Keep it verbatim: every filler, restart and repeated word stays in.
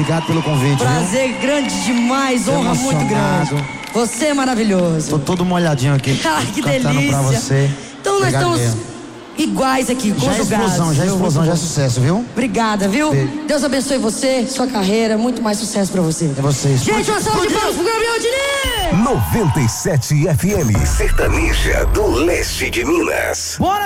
Obrigado pelo convite. Prazer viu? Grande demais, honra muito grande. Você é maravilhoso. Tô todo molhadinho aqui. Ah, que cantando delícia. Pra você. Então nós Obrigado estamos mesmo. iguais aqui, conjugados. Já é explosão, já é explosão, já é sucesso, viu? Obrigada, viu? Beijo. Deus abençoe você, sua carreira, muito mais sucesso pra você. É vocês. Gente, uma salva de palmas pro Gabriel Diniz! noventa e sete F M, sertaneja do leste de Minas. Bora!